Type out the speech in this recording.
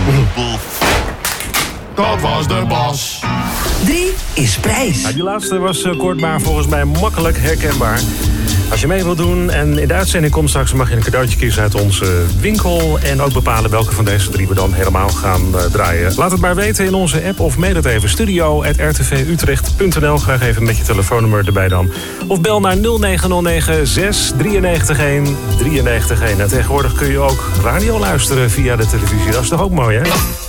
Dat was de Bas. 3 is prijs. Ja, die laatste was kort, maar volgens mij makkelijk herkenbaar. Als je mee wilt doen en in de uitzending komt straks, mag je een cadeautje kiezen uit onze winkel. En ook bepalen welke van deze 3 we dan helemaal gaan draaien. Laat het maar weten in onze app of mail het even. studio@rtvutrecht.nl. Graag even met je telefoonnummer erbij dan. Of bel naar 0909 693 1 93 1. En tegenwoordig kun je ook radio luisteren via de televisie. Dat is toch ook mooi, hè?